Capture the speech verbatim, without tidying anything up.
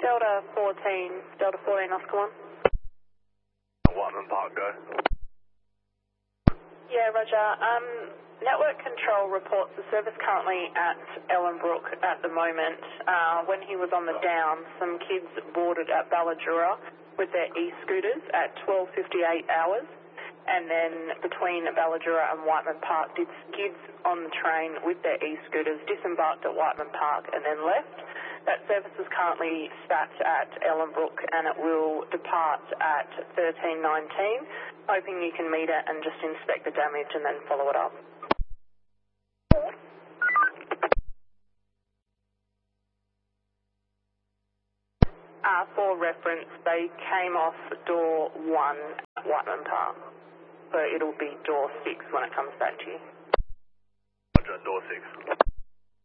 Delta fourteen, Delta fourteen, Oscar one. Whiteman Park, go. Yeah, Roger. Um, network control reports the service currently at Ellenbrook at the moment. Uh, when he was on the down, some kids boarded at Ballajura with their e-scooters at twelve fifty-eight hours, and then between Ballajura and Whiteman Park did skids on the train with their e-scooters, disembarked at Whiteman Park and then left. That service is currently sat at Ellenbrook and it will depart at thirteen nineteen. Hoping you can meet it and just inspect the damage and then follow it up. Uh, for reference, they came off door one at Whiteman Park. So it'll be door six when it comes back to you. Roger, door six.